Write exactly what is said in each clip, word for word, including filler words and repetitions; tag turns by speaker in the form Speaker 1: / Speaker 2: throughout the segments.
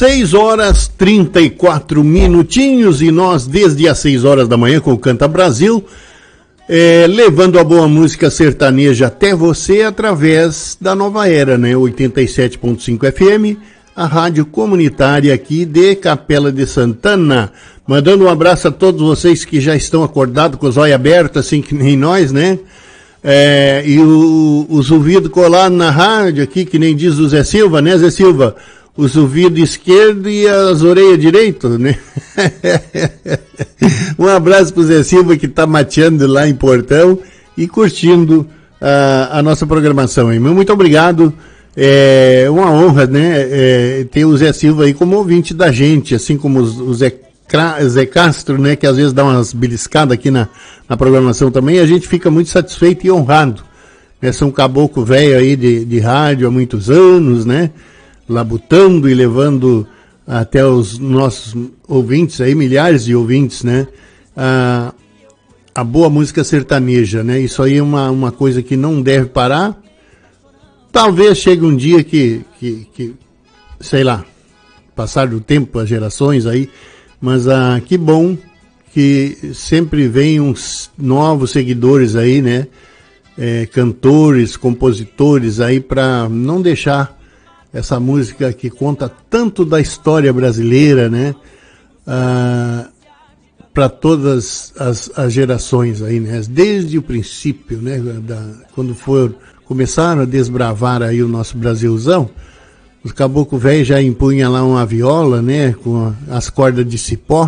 Speaker 1: seis horas trinta e quatro minutinhos e nós desde as seis horas da manhã com o Canta Brasil, é, levando a boa música sertaneja até você através da Nova Era, né? oitenta e sete ponto cinco F M, a rádio comunitária aqui de Capela de Santana. Mandando um abraço a todos vocês que já estão acordados com os olhos abertos, assim que nem nós, né? É, e o, os ouvidos colados na rádio aqui, que nem diz o Zé Silva, né, Zé Silva? Os ouvidos esquerdo e as orelhas direito, né? Um abraço pro Zé Silva que tá mateando lá em Portão e curtindo a, a nossa programação aí. Muito obrigado. É uma honra, né, é, ter o Zé Silva aí como ouvinte da gente, assim como o Zé, Zé Castro, né, que às vezes dá umas beliscadas aqui na, na programação também, e a gente fica muito satisfeito e honrado. Né, são caboclo velho aí de, de rádio há muitos anos, né, labutando e levando até os nossos ouvintes aí, milhares de ouvintes, né, a, a boa música sertaneja, né, isso aí é uma, uma coisa que não deve parar. Talvez chegue um dia que, que, que, sei lá, passar do tempo, as gerações aí, mas ah, que bom que sempre vem uns novos seguidores aí, né, é, cantores, compositores aí, para não deixar essa música que conta tanto da história brasileira, né, ah, para todas as, as gerações aí, né, desde o princípio, né, da, quando for começaram a desbravar aí o nosso Brasilzão, os caboclo velho já impunha lá uma viola, né, com as cordas de cipó,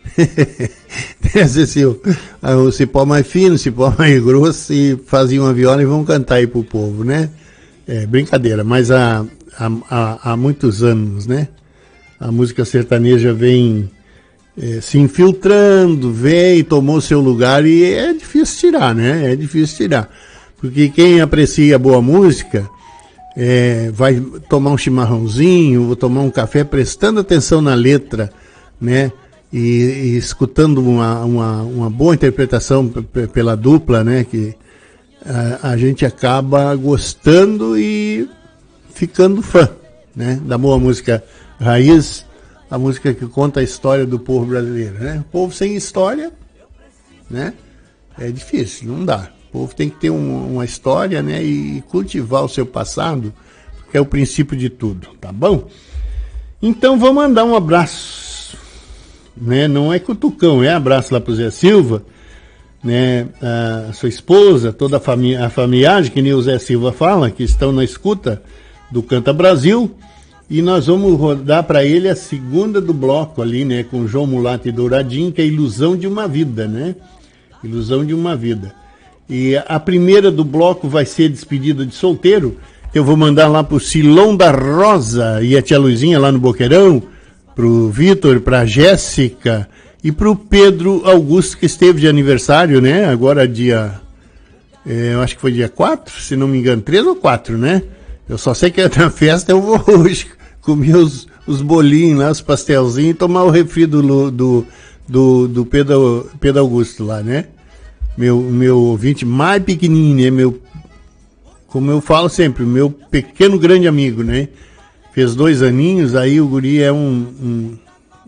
Speaker 1: assim, o, o cipó mais fino, o cipó mais grosso, e faziam uma viola e vão cantar aí pro povo, né, é brincadeira, mas há, há, há muitos anos, né, a música sertaneja vem é, se infiltrando, veio, tomou seu lugar e é difícil tirar, né, é difícil tirar. Porque quem aprecia boa música é, vai tomar um chimarrãozinho, vou tomar um café prestando atenção na letra, né? E, e escutando uma, uma, uma boa interpretação p- p- pela dupla, né? Que a, a gente acaba gostando e ficando fã, né? Da boa música raiz, a música que conta a história do povo brasileiro, né? O povo sem história, né? É difícil, não dá. O povo tem que ter um, uma história, né, e cultivar o seu passado, que é o princípio de tudo, tá bom? Então vamos mandar um abraço, né, não é cutucão, é abraço lá pro Zé Silva, né, a sua esposa, toda a família, a familiagem, que nem o Zé Silva fala, que estão na escuta do Canta Brasil, e nós vamos rodar para ele a segunda do bloco ali, né, com João Mulato e Douradinho, que é Ilusão de uma Vida, né, Ilusão de uma Vida. E a primeira do bloco vai ser Despedida de Solteiro, que eu vou mandar lá pro Silão da Rosa e a tia Luizinha lá no Boqueirão, pro Vitor, pra Jéssica e pro Pedro Augusto, que esteve de aniversário, né? Agora dia, é, eu acho que foi dia quatro, se não me engano, três ou quatro, né? Eu só sei que na festa eu vou hoje comer os, os bolinhos lá, os pastelzinhos e tomar o refri do, do, do, do Pedro, Pedro Augusto lá, né? Meu, meu ouvinte mais pequenininho, né? Meu, como eu falo sempre, meu pequeno grande amigo, né? Fez dois aninhos, aí o guri é um, um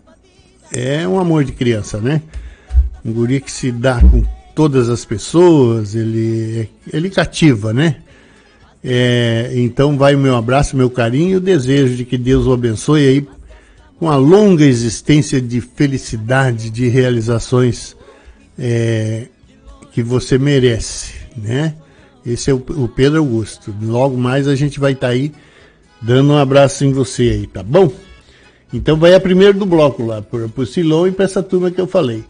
Speaker 1: é um amor de criança, né? Um guri que se dá com todas as pessoas, ele, ele cativa, né? É, então vai o meu abraço, meu carinho e o desejo de que Deus o abençoe aí com uma longa existência de felicidade, de realizações, é, que você merece, né? Esse é o, o Pedro Augusto. Logo mais a gente vai estar tá aí dando um abraço em você aí, tá bom? Então vai a primeira do bloco lá, por, por Silão e para essa turma que eu falei.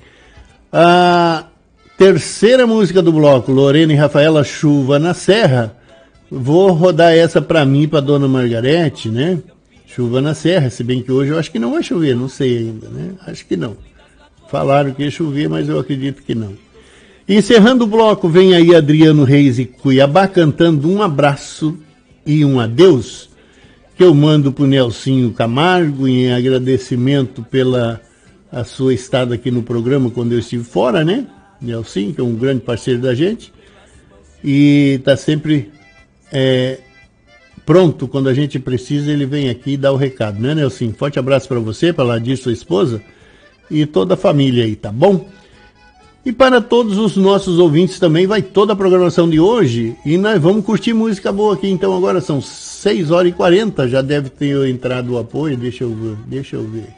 Speaker 1: A terceira música do bloco, Lorena e Rafaela, Chuva na Serra. Vou rodar essa para mim e para dona Margarete, né? Chuva na Serra, se bem que hoje eu acho que não vai chover, não sei ainda, né? Acho que não. Falaram que ia chover, mas eu acredito que não. Encerrando o bloco, vem aí Adriano Reis e Cuiabá cantando Um Abraço e um Adeus, que eu mando pro Nelsinho Camargo em agradecimento pela a sua estada aqui no programa quando eu estive fora, né? Nelsinho, que é um grande parceiro da gente, e tá sempre é, pronto, quando a gente precisa, ele vem aqui e dá o recado, né, Nelson? Forte abraço para você, para Ladir, sua esposa, e toda a família aí, tá bom? E para todos os nossos ouvintes também vai toda a programação de hoje, e nós vamos curtir música boa aqui, então agora são seis horas e quarenta, já deve ter entrado o apoio, deixa eu ver, deixa eu ver.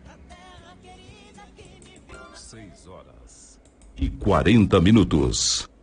Speaker 2: seis horas e quarenta minutos.